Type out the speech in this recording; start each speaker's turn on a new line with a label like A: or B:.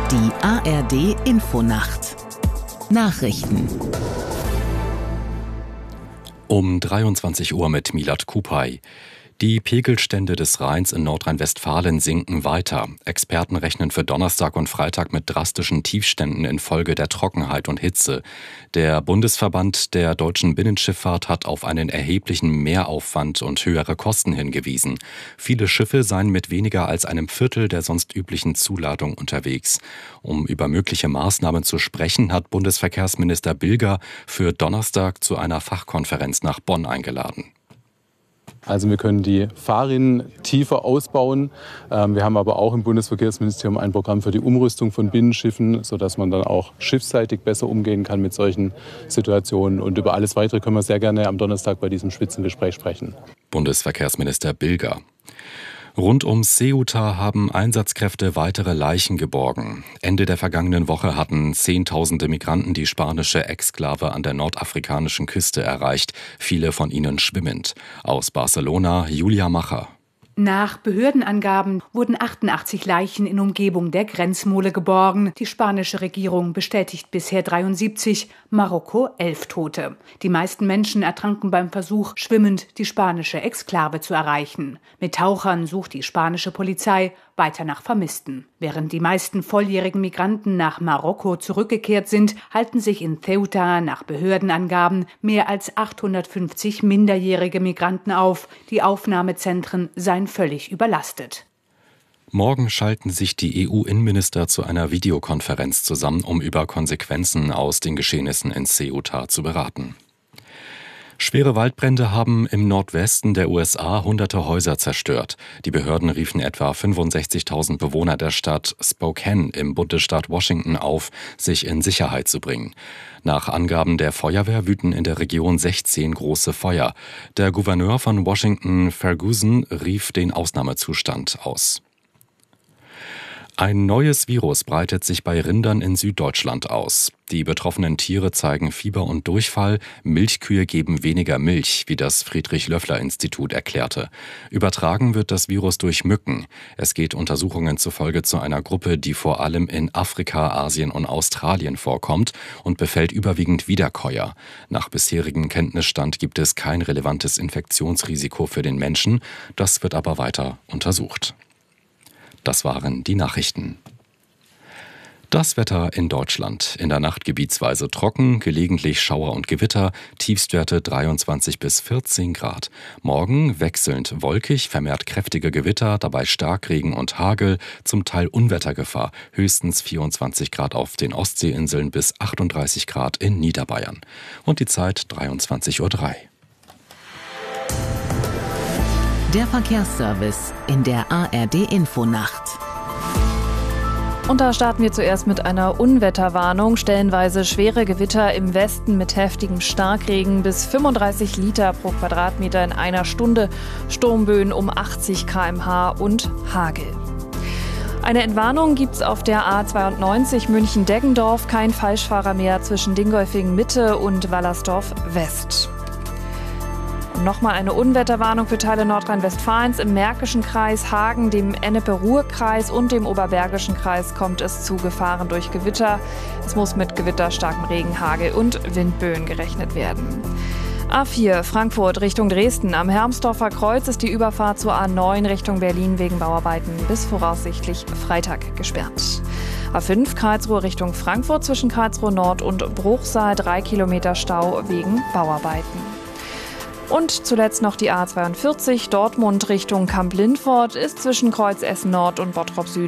A: Die ARD Infonacht Nachrichten
B: um 23 Uhr mit Milad Kupay. Die Pegelstände des Rheins in Nordrhein-Westfalen sinken weiter. Experten rechnen für Donnerstag und Freitag mit drastischen Tiefständen infolge der Trockenheit und Hitze. Der Bundesverband der deutschen Binnenschifffahrt hat auf einen erheblichen Mehraufwand und höhere Kosten hingewiesen. Viele Schiffe seien mit weniger als einem Viertel der sonst üblichen Zuladung unterwegs. Um über mögliche Maßnahmen zu sprechen, hat Bundesverkehrsminister Bilger für Donnerstag zu einer Fachkonferenz nach Bonn eingeladen.
C: Also wir können die Fahrrinnen tiefer ausbauen. Wir haben aber auch im Bundesverkehrsministerium ein Programm für die Umrüstung von Binnenschiffen, sodass man dann auch schiffsseitig besser umgehen kann mit solchen Situationen. Und über alles Weitere können wir sehr gerne am Donnerstag bei diesem Spitzengespräch sprechen.
B: Bundesverkehrsminister Bilger. Rund um Ceuta haben Einsatzkräfte weitere Leichen geborgen. Ende der vergangenen Woche hatten Zehntausende Migranten die spanische Exklave an der nordafrikanischen Küste erreicht, viele von ihnen schwimmend. Aus Barcelona, Julia Macher.
D: Nach Behördenangaben wurden 88 Leichen in Umgebung der Grenzmole geborgen. Die spanische Regierung bestätigt bisher 73, Marokko 11 Tote. Die meisten Menschen ertranken beim Versuch, schwimmend die spanische Exklave zu erreichen. Mit Tauchern sucht die spanische Polizei weiter nach Vermissten. Während die meisten volljährigen Migranten nach Marokko zurückgekehrt sind, halten sich in Ceuta nach Behördenangaben mehr als 850 minderjährige Migranten auf. Die Aufnahmezentren seien völlig überlastet.
B: Morgen schalten sich die EU-Innenminister zu einer Videokonferenz zusammen, um über Konsequenzen aus den Geschehnissen in Ceuta zu beraten. Schwere Waldbrände haben im Nordwesten der USA hunderte Häuser zerstört. Die Behörden riefen etwa 65.000 Bewohner der Stadt Spokane im Bundesstaat Washington auf, sich in Sicherheit zu bringen. Nach Angaben der Feuerwehr wüten in der Region 16 große Feuer. Der Gouverneur von Washington, Ferguson, rief den Ausnahmezustand aus. Ein neues Virus breitet sich bei Rindern in Süddeutschland aus. Die betroffenen Tiere zeigen Fieber und Durchfall. Milchkühe geben weniger Milch, wie das Friedrich-Löffler-Institut erklärte. Übertragen wird das Virus durch Mücken. Es geht Untersuchungen zufolge zu einer Gruppe, die vor allem in Afrika, Asien und Australien vorkommt und befällt überwiegend Wiederkäuer. Nach bisherigem Kenntnisstand gibt es kein relevantes Infektionsrisiko für den Menschen. Das wird aber weiter untersucht. Das waren die Nachrichten. Das Wetter in Deutschland. In der Nacht gebietsweise trocken, gelegentlich Schauer und Gewitter, Tiefstwerte 23 bis 14 Grad. Morgen wechselnd wolkig, vermehrt kräftige Gewitter, dabei Starkregen und Hagel, zum Teil Unwettergefahr, höchstens 24 Grad auf den Ostseeinseln bis 38 Grad in Niederbayern. Und die Zeit 23:03 Uhr.
A: Der Verkehrsservice in der ARD Infonacht.
E: Und da starten wir zuerst mit einer Unwetterwarnung. Stellenweise schwere Gewitter im Westen mit heftigem Starkregen bis 35 Liter pro Quadratmeter in einer Stunde, Sturmböen um 80 km/h und Hagel. Eine Entwarnung gibt's auf der A92 München-Deggendorf. Kein Falschfahrer mehr zwischen Dingolfing Mitte und Wallersdorf West. Nochmal eine Unwetterwarnung für Teile Nordrhein-Westfalens. Im Märkischen Kreis, Hagen, dem Ennepe-Ruhr-Kreis und dem Oberbergischen Kreis kommt es zu Gefahren durch Gewitter. Es muss mit gewitterstarkem Regen, Hagel und Windböen gerechnet werden. A4 Frankfurt Richtung Dresden. Am Hermsdorfer Kreuz ist die Überfahrt zur A9 Richtung Berlin wegen Bauarbeiten bis voraussichtlich Freitag gesperrt. A5 Karlsruhe Richtung Frankfurt zwischen Karlsruhe Nord und Bruchsal 3 Kilometer Stau wegen Bauarbeiten. Und zuletzt noch die A42 Dortmund Richtung Kamp-Lindfort ist zwischen Kreuz Essen Nord und Bottrop Süd